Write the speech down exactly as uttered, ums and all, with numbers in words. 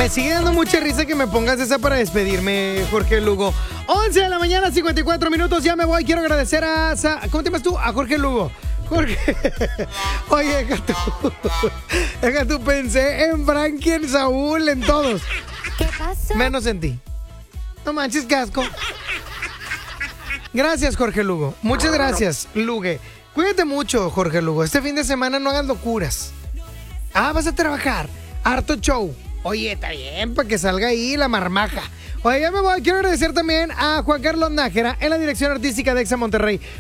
Me sigue dando mucha risa que me pongas esa para despedirme, Jorge Lugo. once de la mañana, cincuenta y cuatro minutos, ya me voy. Quiero agradecer a... ¿Cómo te llamas tú? A Jorge Lugo. Jorge. Oye, deja tú. Deja tú, pensé en Frankie, en Saúl, en todos. ¿Qué pasó? Menos en ti. No manches, casco. Gracias, Jorge Lugo. Muchas gracias, Lugue. Cuídate mucho, Jorge Lugo. Este fin de semana no hagas locuras. Ah, vas a trabajar. Harto show. Oye, está bien, para que salga ahí la marmaja. Oye, ya me voy. Quiero agradecer también a Juan Carlos Nájera en la dirección artística de Exa Monterrey.